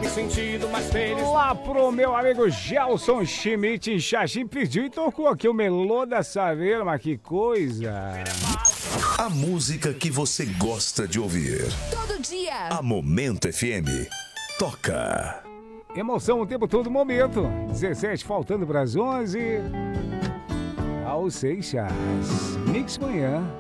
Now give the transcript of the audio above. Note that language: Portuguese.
sentido mais feliz. Lá pro meu amigo Gelson Schmidt em Xaxim pediu e tocou aqui o Melô da Saveira, mas que coisa. A música que você gosta de ouvir. Todo dia. A Momento FM toca. Emoção o tempo todo, momento. 17 faltando para as 11. Ao Seixas. Mix Manhã.